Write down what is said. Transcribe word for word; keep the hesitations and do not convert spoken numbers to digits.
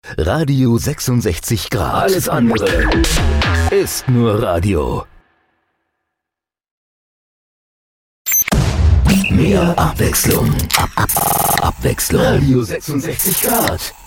Radio sechsundsechzig Grad. Alles andere ist nur Radio. Mehr Abwechslung. Ab, ab, Abwechslung. Radio sechsundsechzig Grad.